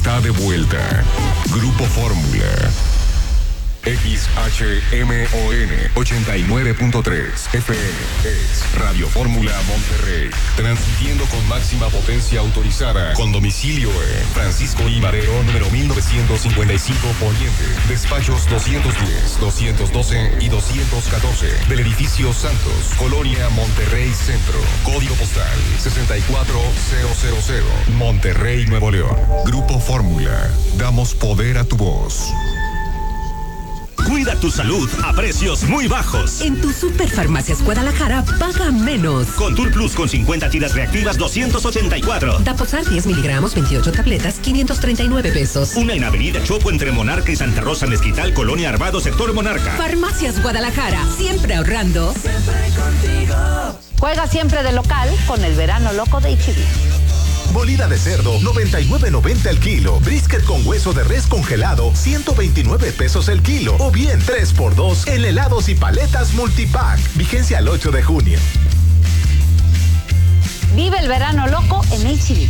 está de vuelta. Grupo Fórmula. XHMON 89.3 FM es Radio Fórmula Monterrey, transmitiendo con máxima potencia autorizada, con domicilio en Francisco I. Madero, número 1955 Poniente, despachos 210, 212 y 214 del edificio Santos, Colonia Monterrey Centro, código postal 64000, Monterrey, Nuevo León. Grupo Fórmula, damos poder a tu voz. Cuida tu salud a precios muy bajos. En tu Superfarmacias Guadalajara, paga menos. Contour Plus con 50 tiras reactivas, 284. Daposar 10 miligramos, 28 tabletas, 539 pesos. Una en Avenida Chopo entre Monarca y Santa Rosa Mezquital, Colonia Arvado, sector Monarca. Farmacias Guadalajara, siempre ahorrando. Siempre contigo. Juega siempre de local con el verano loco de H-E-B. Molida de cerdo, 99.90 el kilo. Brisket con hueso de res congelado, 129 pesos el kilo. O bien 3x2 en helados y paletas multipack. Vigencia al 8 de junio. Vive el verano loco en H-E-B.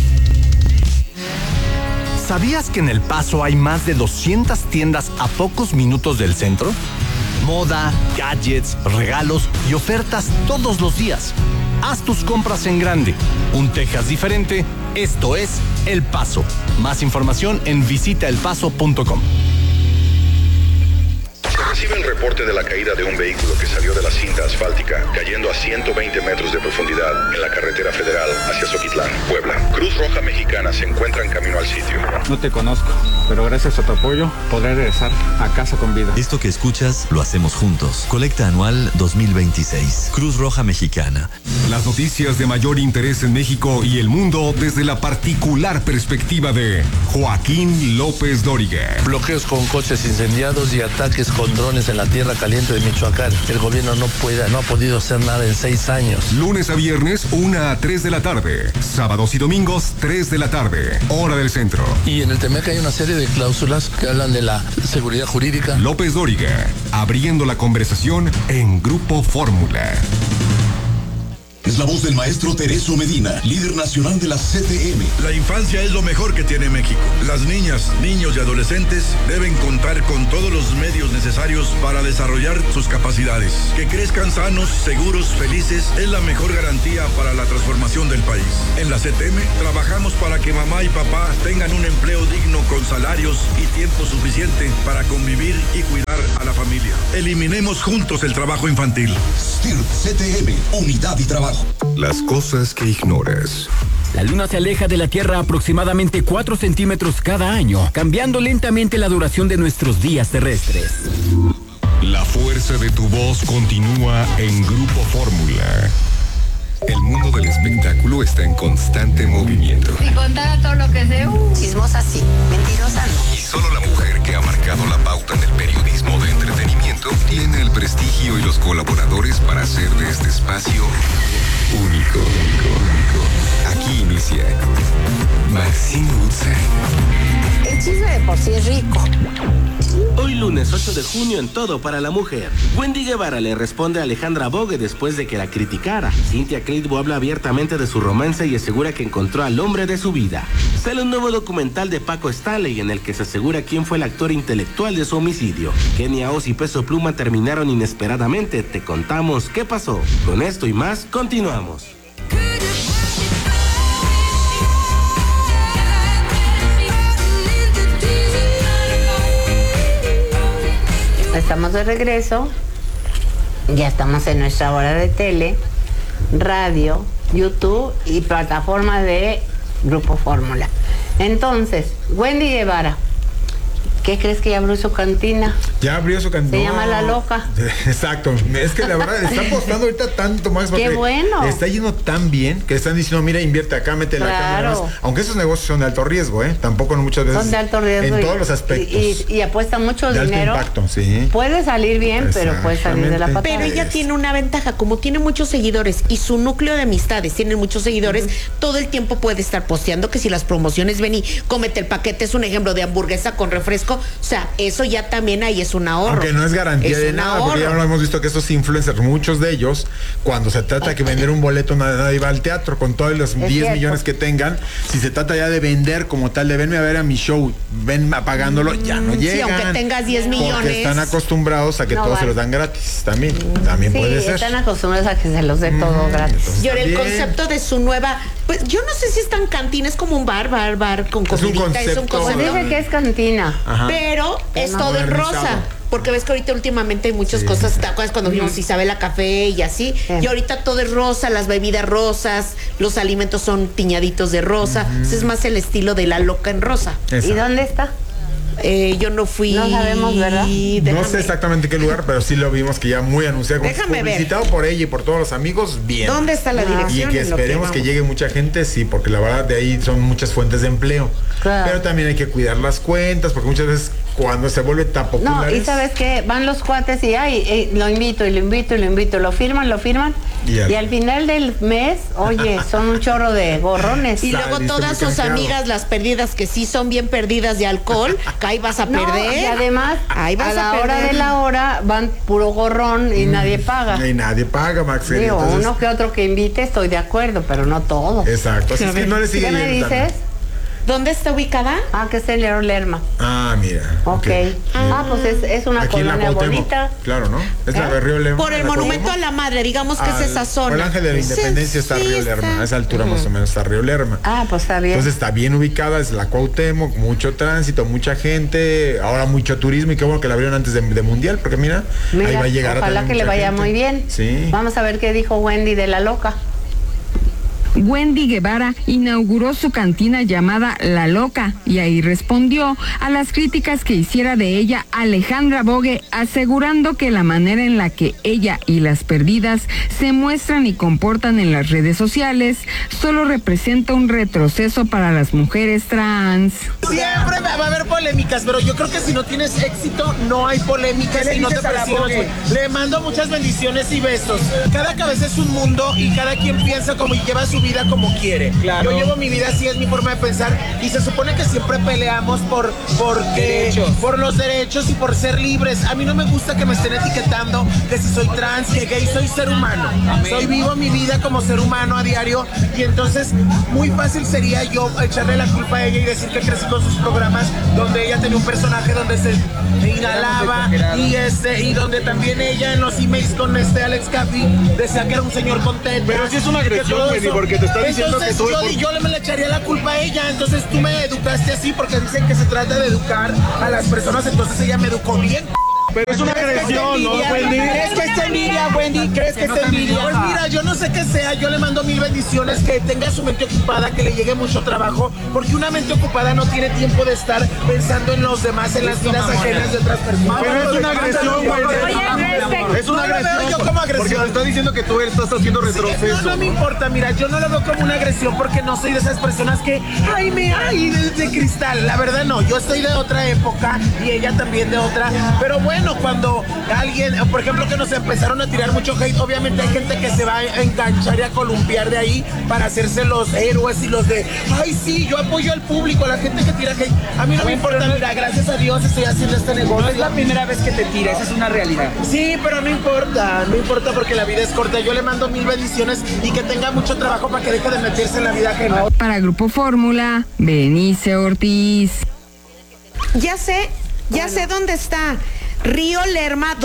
¿Sabías que en El Paso hay más de 200 tiendas a pocos minutos del centro? Moda, gadgets, regalos y ofertas todos los días. Haz tus compras en grande. Un Texas diferente. Esto es El Paso. Más información en visitaelpaso.com. Recibe el reporte de la caída de un vehículo que salió de la cinta asfáltica, cayendo a 120 metros de profundidad en la carretera federal hacia Zoquitlán, Puebla. Cruz Roja Mexicana se encuentra en camino al sitio. No te conozco, pero gracias a tu apoyo podré regresar a casa con vida. Esto que escuchas lo hacemos juntos. Colecta anual 2026. Cruz Roja Mexicana. Las noticias de mayor interés en México y el mundo desde la particular perspectiva de Joaquín López Dóriga. Bloqueos con coches incendiados y ataques con drones en la tierra caliente de Michoacán. El gobierno no ha podido hacer nada en 6 años. Lunes a viernes, 1 a 3 de la tarde. Sábados y domingos, 3 de la tarde. Hora del centro. Y en el TEMEC hay una serie de cláusulas que hablan de la seguridad jurídica. López Dóriga, abriendo la conversación en Grupo Fórmula. Es la voz del maestro Tereso Medina, líder nacional de la CTM. La infancia es lo mejor que tiene México. Las niñas, niños y adolescentes deben contar con todos los medios necesarios para desarrollar sus capacidades. Que crezcan sanos, seguros, felices es la mejor garantía para la transformación del país. En la CTM trabajamos para que mamá y papá tengan un empleo digno con salarios y tiempo suficiente para convivir y cuidar a la familia. Eliminemos juntos el trabajo infantil. STIRP CTM, unidad y trabajo. Las cosas que ignoras. La Luna se aleja de la Tierra aproximadamente 4 centímetros cada año, cambiando lentamente la duración de nuestros días terrestres. La fuerza de tu voz continúa en Grupo Fórmula. El mundo del espectáculo está en constante movimiento. Si contara todo lo que sé, chismosa sí, mentirosa no. Y solo la mujer que ha marcado la pauta en el periodismo de entretenimiento tiene el prestigio y los colaboradores para hacer de este espacio único. Aquí inicia Maxine Woodside. El chisme de por sí es rico. Hoy lunes 8 de junio en Todo para la Mujer. Wendy Guevara le responde a Alejandra Bogue después de que la criticara. Cynthia Clitbo habla abiertamente de su romance y asegura que encontró al hombre de su vida. Sale un nuevo documental de Paco Stanley en el que se asegura quién fue el actor intelectual de su homicidio. Kenia Oz y Peso Pluma terminaron inesperadamente. Te contamos qué pasó. Con esto y más, continuamos. Estamos de regreso, ya estamos en nuestra hora de tele, radio, YouTube y plataforma de Grupo Fórmula. Entonces, Wendy Guevara, ¿qué crees que ya abrió su cantina? Ya abrió su cantina. Se llama La Loca. Exacto. Es que la verdad está apostando ahorita tanto más. Qué bueno. Está yendo tan bien que están diciendo, mira, invierte acá, mete la cámara. Aunque esos negocios son de alto riesgo, Tampoco muchas veces. Son de alto riesgo. En todos los aspectos. Y apuestan mucho de dinero. Alto impacto, sí. Puede salir bien, pero puede salir de la patada. Pero ella tiene una ventaja, como tiene muchos seguidores y su núcleo de amistades tiene muchos seguidores, todo el tiempo puede estar posteando que si las promociones ven y cómete el paquete, es un ejemplo de hamburguesa con refresco, México. O sea, eso ya también ahí es un ahorro. Aunque no es garantía de nada, porque ya lo hemos visto que estos influencers, muchos de ellos, cuando se trata de que vender un boleto, nadie va al teatro, con todos los 10 millones que tengan. Si se trata ya de vender como tal, de venme a ver a mi show, ven pagándolo, ya no llegan. Sí, aunque tengas 10 millones. Porque están acostumbrados a que todos se los dan gratis, también puede ser. Están acostumbrados a que se los dé todo gratis. Y ahora el concepto de su nueva, pues yo no sé si es tan cantina, es como un bar con comidita, es un concepto. Pues dice que es cantina. Ajá. Pero es todo en rosa. Porque ves que ahorita últimamente hay muchas cosas, ¿te acuerdas cuando vimos Isabela Café y así? Y ahorita todo es rosa, las bebidas rosas, los alimentos son tiñaditos de rosa. Es más el estilo de La Loca en rosa. ¿Y dónde está? Yo no fui. No sabemos, ¿verdad? No sé exactamente qué lugar, pero sí lo vimos que ya muy anunciado. Déjame publicitado ver. Por ella y por todos los amigos, bien. ¿Dónde está la dirección? Y que esperemos que llegue mucha gente, sí, porque la verdad de ahí son muchas fuentes de empleo. Claro. Pero también hay que cuidar las cuentas, porque muchas veces cuando se vuelve tan popular. No, y sabes que van los cuates y lo invito, lo firman. Y al final del mes, oye, son un chorro de gorrones. Y luego todas sus amigas, las perdidas, que sí son bien perdidas de alcohol, que ahí vas a perder. Y además, ahí vas a la hora de la hora van puro gorrón y nadie paga. Y nadie paga, Max. Digo, entonces, uno que otro que invite, estoy de acuerdo, pero no todo. Exacto, así es que no le sigue. ¿Qué me dices? ¿Dónde está ubicada? Que es en León Lerma. Mira. Ok. Pues es una aquí colonia bonita. Claro, ¿no? Es la de Río Lerma. Por el Monumento a la Madre, digamos que es esa zona. Por el Ángel de la Independencia está Río Lerma. A esa altura más o menos está Río Lerma. Pues está bien. Entonces está bien ubicada, es la Cuauhtémoc, mucho tránsito, mucha gente, ahora mucho turismo, y qué bueno que la abrieron antes de Mundial, porque mira, ahí va a llegar. Ojalá que le vaya muy bien. Sí. Vamos a ver qué dijo Wendy de La Loca. Wendy Guevara inauguró su cantina llamada La Loca y ahí respondió a las críticas que hiciera de ella Alejandra Bogue, asegurando que la manera en la que ella y las perdidas se muestran y comportan en las redes sociales solo representa un retroceso para las mujeres trans. Siempre va a haber polémicas, pero yo creo que si no tienes éxito no hay polémicas y no te presiones. Le mando muchas bendiciones y besos. Cada cabeza es un mundo y cada quien piensa como y lleva su vida como quiere. Claro. Yo llevo mi vida así, es mi forma de pensar, y se supone que siempre peleamos por los derechos y por ser libres. A mí no me gusta que me estén etiquetando que si soy trans, que gay, soy ser humano. Amén. Soy vivo mi vida como ser humano a diario, y entonces muy fácil sería yo echarle la culpa a ella y decir que crecí con sus programas donde ella tenía un personaje donde se inhalaba y donde también ella en los emails con Alex Caffey decía que era un señor contento. Pero si es una agresión, porque te está diciendo entonces, que yo le echaría la culpa a ella. Entonces tú me educaste así, porque dicen que se trata de educar a las personas, entonces ella me educó bien. Pero es una agresión, ¿no, Wendy? ¿Crees que es envidia, Wendy? ¿Crees que es envidia? Pues mira, yo no sé qué sea, yo le mando 1000 bendiciones, que tenga su mente ocupada, que le llegue mucho trabajo, porque una mente ocupada no tiene tiempo de estar pensando en los demás, en las vidas ajenas de otras personas. Pero es una agresión, Wendy. Es una agresión. Yo como agresión. Porque te está diciendo que tú estás haciendo retroceso. No me importa, mira, yo no lo veo como una agresión porque no soy de esas personas que, de cristal. La verdad no, yo estoy de otra época y ella también de otra, pero bueno, cuando alguien, por ejemplo, que nos empezaron a tirar mucho hate, obviamente hay gente que se va a enganchar y a columpiar de ahí para hacerse los héroes y los de, sí, yo apoyo al público, la gente que tira hate. A mí no me importa, mira, gracias a Dios estoy haciendo este negocio. No es la primera vez que te tira, esa es una realidad. Sí, pero no importa porque la vida es corta. Yo le mando 1000 bendiciones y que tenga mucho trabajo para que deje de meterse en la vida ajena. Para Grupo Fórmula, Berenice Ortiz. Ya sé dónde está. Río Lerma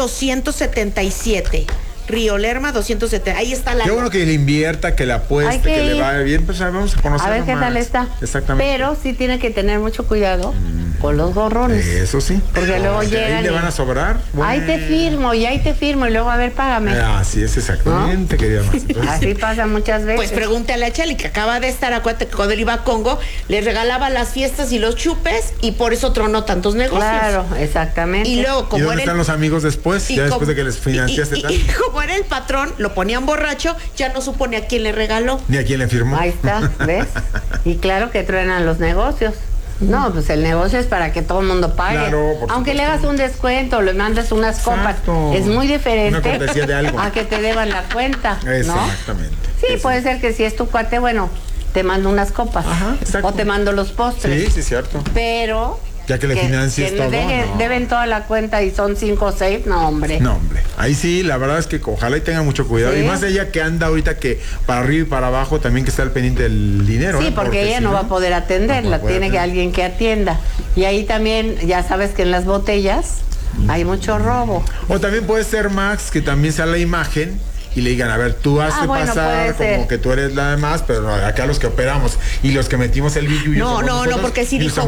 277. Río Lerma 270. Ahí está la. Qué bueno que le invierta, que le apueste, que le vaya bien. Pues vamos a conocer. A ver qué tal está. Exactamente. Pero sí tiene que tener mucho cuidado con los gorrones. Eso sí. Porque luego llegan. Ahí le van a sobrar. Bueno. Ahí te firmo y luego a ver, págame. Así es, exactamente, ¿no? Querida Marcia. Entonces, así pasa muchas veces. Pues pregúntale a Cheli, que acaba de estar, acuérdate que cuando él iba a Congo, le regalaba las fiestas y los chupes y por eso tronó tantos negocios. Claro, exactamente. Y luego, ¿y dónde están los amigos después? Ya después de que les financiaste tanto. Y como era el patrón, lo ponían borracho, ya no supo ni a quién le regaló. Ni a quién le firmó. Ahí está, ¿ves? Y claro que truenan los negocios. No, pues el negocio es para que todo el mundo pague. Claro, aunque le hagas un descuento, le mandas unas copas, es muy diferente una cortesía de algo. a que te deban la cuenta, ¿no? Exactamente. Sí, puede ser que si es tu cuate, bueno, te mando unas copas. Ajá, o te mando los postres. Sí, cierto. Pero Ya que le financies todo. Deben toda la cuenta y son 5 o 6, no, hombre. Ahí sí, la verdad es que ojalá y tenga mucho cuidado. ¿Sí? Y más ella que anda ahorita que para arriba y para abajo también que está al pendiente del dinero. Sí, porque ella no va a poder atenderla, tiene que alguien que atienda. Y ahí también, ya sabes que en las botellas hay mucho robo. O también puede ser, Max, que también sea la imagen y le digan, a ver, tú has de pasar como que tú eres la demás, pero no, acá los que operamos y los que metimos el billuyo. No, porque sí dijo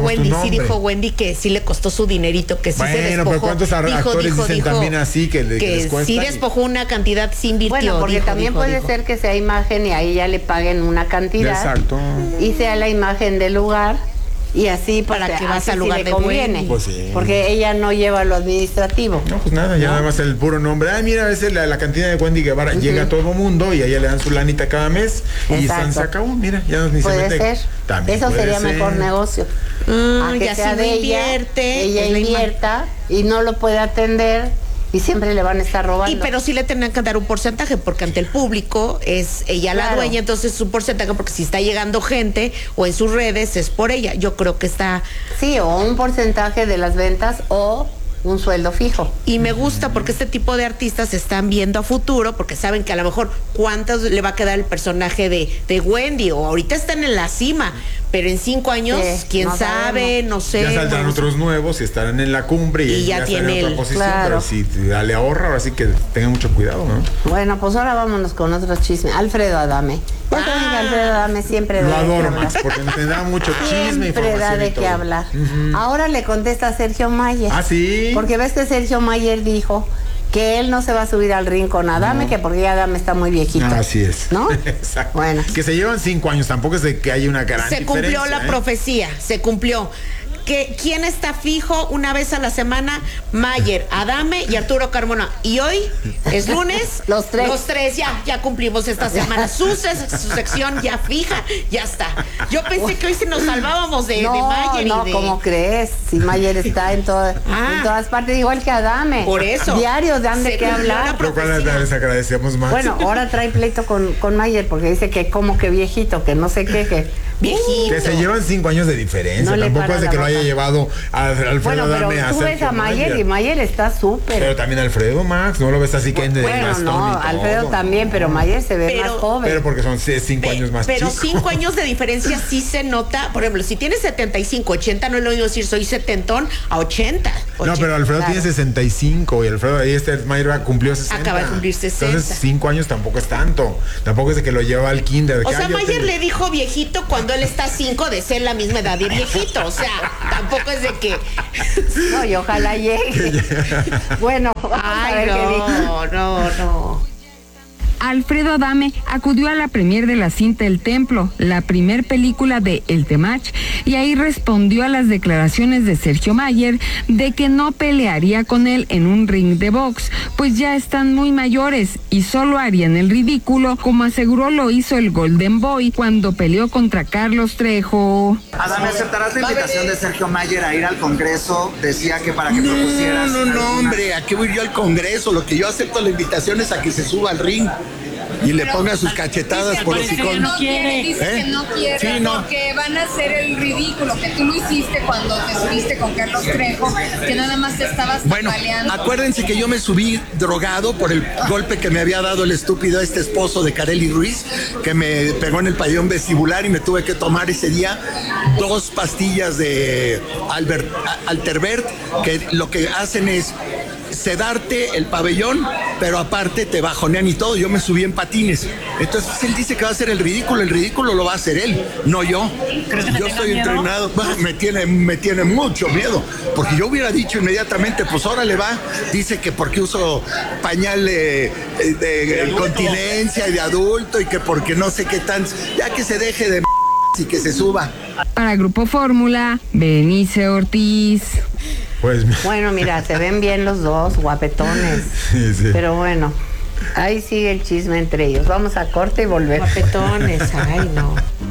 Wendy que sí le costó su dinerito, que sí se despojó. Pero ¿cuántos actores dicen también así que les cuesta? Sí despojó una cantidad, sí invirtió. Bueno, porque también puede ser que sea imagen y ahí ya le paguen una cantidad. Exacto. Y sea la imagen del lugar. Y así para que vas al lugar de Wendy. Pues sí. Porque ella no lleva lo administrativo. No, pues nada, ya nada más el puro nombre. Ay, mira, a veces la cantina de Wendy Guevara llega a todo mundo y a ella le dan su lanita cada mes. Exacto. Y se acabó, mira, ya ni puede se mete. Ser. También eso sería mejor negocio. Y así de ella invierta y no lo puede atender. Y siempre le van a estar robando. Pero sí le tendrán que dar un porcentaje, porque ante el público es ella la dueña, entonces es un porcentaje, porque si está llegando gente o en sus redes es por ella. Yo creo que está... Sí, o un porcentaje de las ventas o un sueldo fijo. Y me gusta porque este tipo de artistas se están viendo a futuro, porque saben que a lo mejor cuántos le va a quedar el personaje de Wendy, o ahorita están en la cima, pero en 5 años, quién sabe, no sé. Ya saldrán otros nuevos y estarán en la cumbre y ya tiene en otra posición, pero si le ahorra, ahora sí que tenga mucho cuidado, ¿no? Bueno, pues ahora vámonos con otro chisme. Alfredo Adame. Alfredo Adame siempre lo adoro más, porque me da mucho chisme y siempre da de qué hablar. Ahora le contesta a Sergio Mayer. ¿Ah, sí? Porque ves que Sergio Mayer dijo que él no se va a subir al ring con Adame, que porque ya Adame está muy viejito. Así es. ¿No? Exacto. Bueno. Que se llevan 5 años, tampoco es de que haya una gran diferencia. Se cumplió la profecía, se cumplió. ¿Quién está fijo una vez a la semana? Mayer, Adame y Arturo Carmona. Y hoy es lunes. Los tres ya cumplimos esta semana. Su sección ya fija, ya está. Yo pensé que hoy se nos salvábamos de Mayer. No, ¿cómo crees? Si Mayer está en todas partes, igual que Adame. Por eso. Diarios dan de qué hablar. Pero cuando les agradecemos más. Bueno, ahora trae pleito con Mayer porque dice que como que viejito, que no sé qué, que viejito. Que se llevan 5 años de diferencia. Tampoco es de que lo haya llevado a Alfredo Adame a hacer. Tú ves a Mayer y Mayer está súper. Pero también Alfredo, Max, no lo ves así que bueno, no, Alfredo también, pero Mayer se ve más joven. Pero porque son 5 años más Pero chicos. 5 años de diferencia sí se nota. Por ejemplo, si tienes 75, 80, no es lo mismo decir soy 70 a 80. No, pero Alfredo tiene 65 y Alfredo ahí Mayer cumplió 60. Acaba de cumplir 60. Entonces 5 años tampoco es tanto. Tampoco es de que lo lleva al kinder. O sea, Mayer le dijo viejito cuando él está 5 de ser la misma edad de viejito. O sea, tampoco es de que... No, y ojalá llegue. Bueno, a ver qué dijo. No. Alfredo Adame acudió a la premier de la cinta El Templo, la primer película de El Temach, y ahí respondió a las declaraciones de Sergio Mayer de que no pelearía con él en un ring de box, pues ya están muy mayores y solo harían el ridículo, como aseguró lo hizo el Golden Boy cuando peleó contra Carlos Trejo. Adame, ¿aceptarás la invitación de Sergio Mayer a ir al Congreso? Decía que para que propusieras... No, hombre, ¿a qué voy yo al Congreso? Lo que yo acepto la invitación es a que se suba al ring y le ponga sus cachetadas por hocicón. No quiere, dice que no quiere, sí, porque van a hacer el ridículo que tú lo hiciste cuando te subiste con Carlos Trejo, que nada más te estabas tambaleando. Acuérdense que yo me subí drogado por el golpe que me había dado el estúpido esposo de Kareli Ruiz, que me pegó en el pabellón vestibular y me tuve que tomar ese día 2 pastillas de Alterbert, que lo que hacen es sedarte el pabellón, pero aparte te bajonean y todo. Yo me subí en patines. Entonces él dice que va a hacer el ridículo lo va a hacer él, no yo. Yo estoy entrenado, me tiene mucho miedo, porque yo hubiera dicho inmediatamente, pues órale va, dice que porque uso pañal de continencia y de adulto y que porque no sé qué tan, ya que se deje de y que se suba. Para Grupo Fórmula, Berenice Ortiz. Pues, bueno, mira, se ven bien los dos, guapetones. Sí. Pero bueno, ahí sigue el chisme entre ellos. Vamos a corte y volvemos. Guapetones, ay no.